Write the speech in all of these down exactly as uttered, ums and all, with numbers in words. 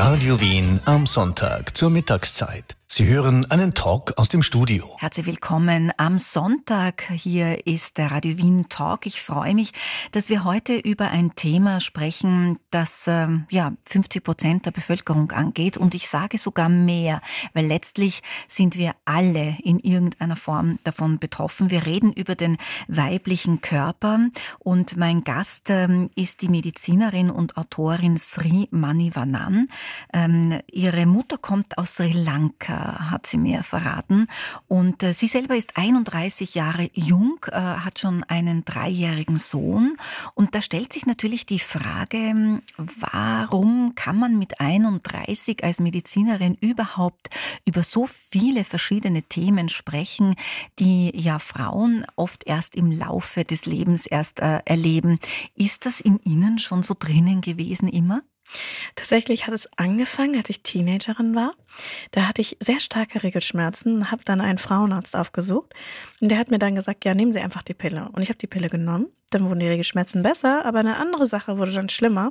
Radio Wien am Sonntag zur Mittagszeit. Sie hören einen Talk aus dem Studio. Herzlich willkommen am Sonntag. Hier ist der Radio Wien Talk. Ich freue mich, dass wir heute über ein Thema sprechen, das ähm, ja, fünfzig Prozent der Bevölkerung angeht. Und ich sage sogar mehr, weil letztlich sind wir alle in irgendeiner Form davon betroffen. Wir reden über den weiblichen Körper und mein Gast ähm, ist die Medizinerin und Autorin Sri Manivannan. Ähm, ihre Mutter kommt aus Sri Lanka, hat sie mir verraten. Und äh, sie selber ist einunddreißig Jahre jung, äh, hat schon einen dreijährigen Sohn. Und da stellt sich natürlich die Frage, warum kann man mit einunddreißig als Medizinerin überhaupt über so viele verschiedene Themen sprechen, die ja Frauen oft erst im Laufe des Lebens erst äh, erleben. Ist das in Ihnen schon so drinnen gewesen immer? Tatsächlich hat es angefangen, als ich Teenagerin war. Da hatte ich sehr starke Regelschmerzen, habe dann einen Frauenarzt aufgesucht und der hat mir dann gesagt, ja, nehmen Sie einfach die Pille. Und ich habe die Pille genommen, dann wurden die Regelschmerzen besser, aber eine andere Sache wurde dann schlimmer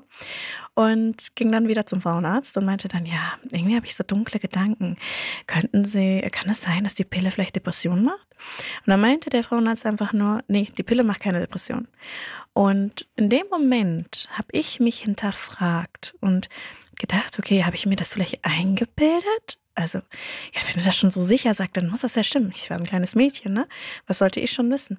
und ging dann wieder zum Frauenarzt und meinte dann, ja, irgendwie habe ich so dunkle Gedanken. Könnten Sie, kann es sein, dass die Pille vielleicht Depression macht? Und dann meinte der Frauenarzt einfach nur, nee, die Pille macht keine Depression. Und in dem Moment habe ich mich hinterfragt und gedacht, okay, habe ich mir das vielleicht eingebildet? Also, ja, wenn er das schon so sicher sagt, dann muss das ja stimmen. Ich war ein kleines Mädchen, ne? Was sollte ich schon wissen?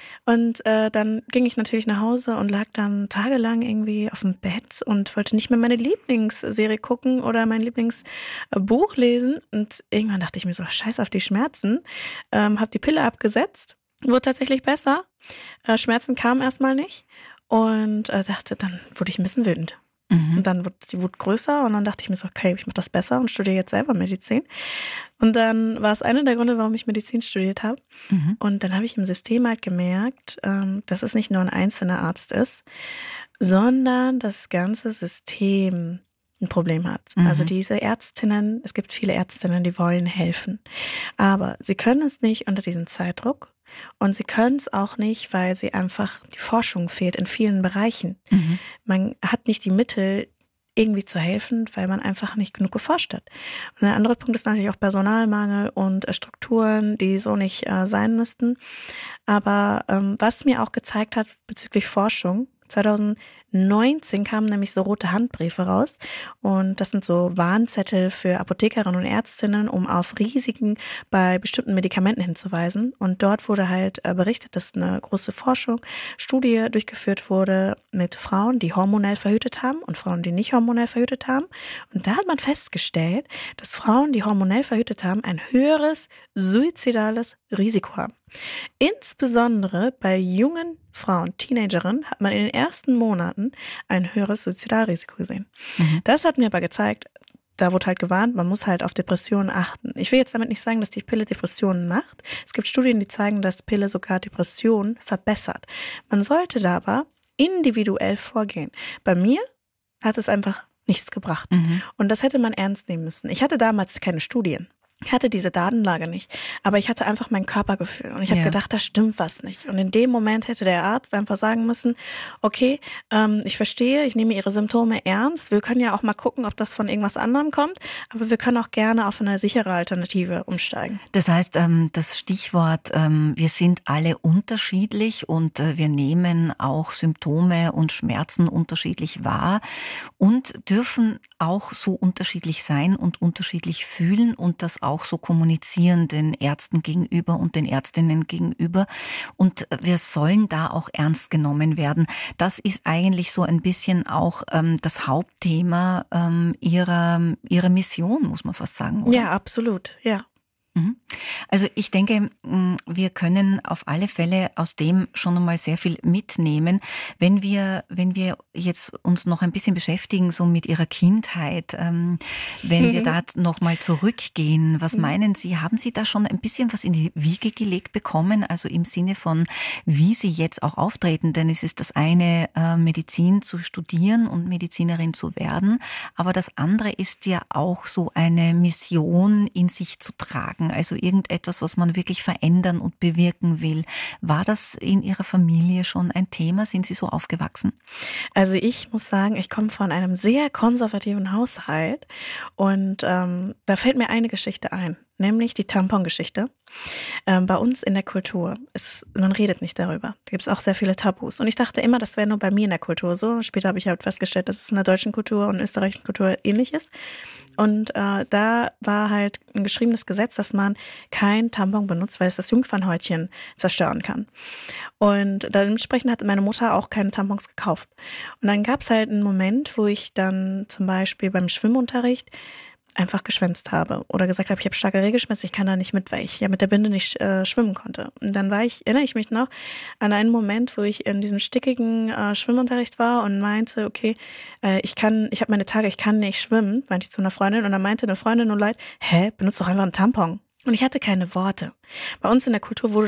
Und äh, dann ging ich natürlich nach Hause und lag dann tagelang irgendwie auf dem Bett und wollte nicht mehr meine Lieblingsserie gucken oder mein Lieblingsbuch lesen. Und irgendwann dachte ich mir so, scheiß auf die Schmerzen, ähm, habe die Pille abgesetzt, wurde tatsächlich besser. Äh, Schmerzen kamen erstmal nicht und äh, dachte, dann wurde ich ein bisschen wütend. Mhm. Und dann wurde die Wut größer und dann dachte ich mir so, okay, ich mache das besser und studiere jetzt selber Medizin. Und dann war es einer der Gründe, warum ich Medizin studiert habe. Mhm. Und dann habe ich im System halt gemerkt, ähm, dass es nicht nur ein einzelner Arzt ist, sondern das ganze System ein Problem hat. Mhm. Also diese Ärztinnen, es gibt viele Ärztinnen, die wollen helfen. Aber sie können es nicht unter diesem Zeitdruck. Und sie können es auch nicht, weil sie einfach, die Forschung fehlt in vielen Bereichen. Mhm. Man hat nicht die Mittel, irgendwie zu helfen, weil man einfach nicht genug geforscht hat. Und der andere Punkt ist natürlich auch Personalmangel und äh, Strukturen, die so nicht äh, sein müssten. Aber ähm, was mir auch gezeigt hat bezüglich Forschung, zweitausendneunzehn kamen nämlich so rote Handbriefe raus und das sind so Warnzettel für Apothekerinnen und Ärztinnen, um auf Risiken bei bestimmten Medikamenten hinzuweisen. Und dort wurde halt berichtet, dass eine große Forschung, Studie durchgeführt wurde mit Frauen, die hormonell verhütet haben und Frauen, die nicht hormonell verhütet haben. Und da hat man festgestellt, dass Frauen, die hormonell verhütet haben, ein höheres suizidales Risiko haben. Insbesondere bei jungen Frauen, Teenagerinnen, hat man in den ersten Monaten ein höheres Suizidalrisiko gesehen. Mhm. Das hat mir aber gezeigt, da wurde halt gewarnt, man muss halt auf Depressionen achten. Ich will jetzt damit nicht sagen, dass die Pille Depressionen macht. Es gibt Studien, die zeigen, dass Pille sogar Depressionen verbessert. Man sollte da aber individuell vorgehen. Bei mir hat es einfach nichts gebracht. Mhm. Und das hätte man ernst nehmen müssen. Ich hatte damals keine Studien. Ich hatte diese Datenlage nicht, aber ich hatte einfach mein Körpergefühl und ich habe ja. gedacht, da stimmt was nicht. Und in dem Moment hätte der Arzt einfach sagen müssen, okay, ähm, ich verstehe, ich nehme Ihre Symptome ernst, wir können ja auch mal gucken, ob das von irgendwas anderem kommt, aber wir können auch gerne auf eine sichere Alternative umsteigen. Das heißt, ähm, das Stichwort, ähm, wir sind alle unterschiedlich und äh, wir nehmen auch Symptome und Schmerzen unterschiedlich wahr und dürfen auch so unterschiedlich sein und unterschiedlich fühlen und das auch so kommunizieren den Ärzten gegenüber und den Ärztinnen gegenüber. Und wir sollen da auch ernst genommen werden. Das ist eigentlich so ein bisschen auch ähm, das Hauptthema ähm, ihrer, ihrer Mission, muss man fast sagen, oder? Ja, absolut, ja. Also ich denke, wir können auf alle Fälle aus dem schon einmal sehr viel mitnehmen. Wenn wir, wenn wir jetzt uns noch ein bisschen beschäftigen, so mit Ihrer Kindheit, ähm, wenn mhm. wir da noch mal zurückgehen, was mhm. meinen Sie, haben Sie da schon ein bisschen was in die Wiege gelegt bekommen? Also im Sinne von, wie Sie jetzt auch auftreten, denn es ist das eine, äh, Medizin zu studieren und Medizinerin zu werden, aber das andere ist ja auch so eine Mission in sich zu tragen. bewegen, also irgendetwas, was man wirklich verändern und bewirken will. War das in Ihrer Familie schon ein Thema? Sind Sie so aufgewachsen? Also ich muss sagen, ich komme von einem sehr konservativen Haushalt und ähm, da fällt mir eine Geschichte ein, nämlich die Tampongeschichte. Ähm, bei uns in der Kultur, ist, man redet nicht darüber. Da gibt es auch sehr viele Tabus. Und ich dachte immer, das wäre nur bei mir in der Kultur so. Später habe ich halt festgestellt, dass es in der deutschen Kultur und österreichischen Kultur ähnlich ist. Und äh, da war halt ein geschriebenes Gesetz, dass man kein Tampon benutzt, weil es das Jungfernhäutchen zerstören kann. Und dementsprechend hat meine Mutter auch keine Tampons gekauft. Und dann gab es halt einen Moment, wo ich dann zum Beispiel beim Schwimmunterricht einfach geschwänzt habe oder gesagt habe, ich habe starke Regelschmerzen, ich kann da nicht mit, weil ich ja mit der Binde nicht äh, schwimmen konnte. Und dann war ich, erinnere ich mich noch an einen Moment, wo ich in diesem stickigen äh, Schwimmunterricht war und meinte, okay, äh, ich kann, ich habe meine Tage, ich kann nicht schwimmen, meinte ich zu einer Freundin und dann meinte eine Freundin nur leid, hä, benutzt doch einfach einen Tampon. Und ich hatte keine Worte. Bei uns in der Kultur wurde